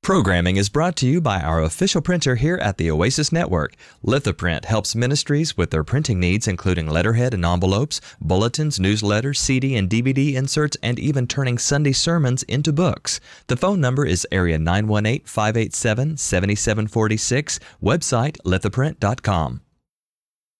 Programming is brought to you by our official printer here at the Oasis Network. Lithoprint helps ministries with their printing needs, including letterhead and envelopes, bulletins, newsletters, CD and DVD inserts, and even turning Sunday sermons into books. The phone number is area 918-587-7746, website lithoprint.com.